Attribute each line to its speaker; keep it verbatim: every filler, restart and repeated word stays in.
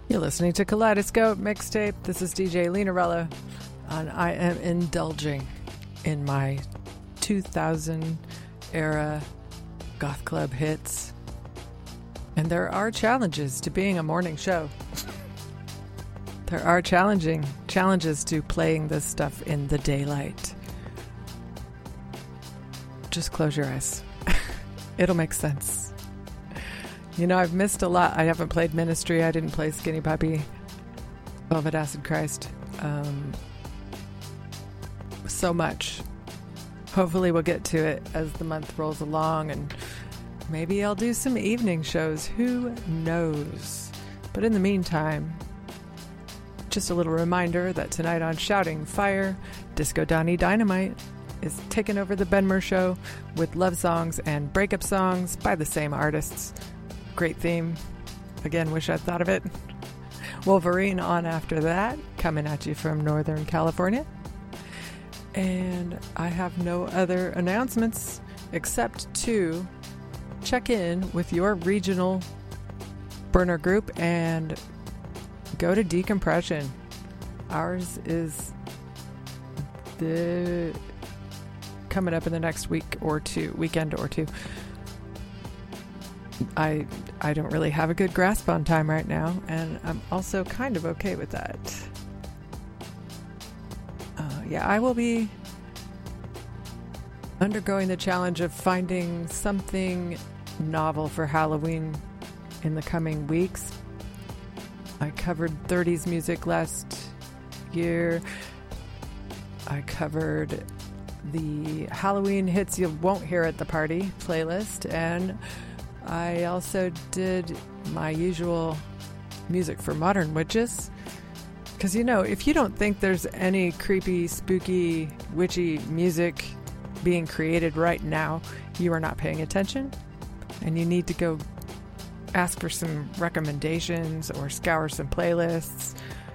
Speaker 1: You're listening to Kaleidoscope Mixtape. This is D J Linarella, and I am indulging in my two thousand era goth club hits. And there are challenges to being a morning show. There are challenging challenges to playing this stuff in the daylight. Just close your eyes. It'll make sense. You know, I've missed a lot. I haven't played Ministry. I didn't play Skinny Puppy, Velvet Acid Christ. Um, so much. Hopefully we'll get to it as the month rolls along, and maybe I'll do some evening shows. Who knows? But in the meantime, just a little reminder that tonight on Shouting Fire, Disco Donnie Dynamite is taking over the Benmer Show with love songs and breakup songs by the same artists. Great theme. Again, wish I'd thought of it. Wolverine on after that, coming at you from Northern California. And I have no other announcements except to check in with your regional burner group and go to Decompression. Ours is the coming up in the next week or two, weekend or two. I I don't really have a good grasp on time right now, and I'm also kind of okay with that. Uh, yeah, I will be undergoing the challenge of finding something novel for Halloween in the coming weeks. I covered thirties music last year. I covered the Halloween hits you won't hear at the party playlist, and I also did my usual music for modern witches. Because, you know, if you don't think there's any creepy, spooky, witchy music being created right now, you are not paying attention. And you need to go ask for some recommendations or scour some playlists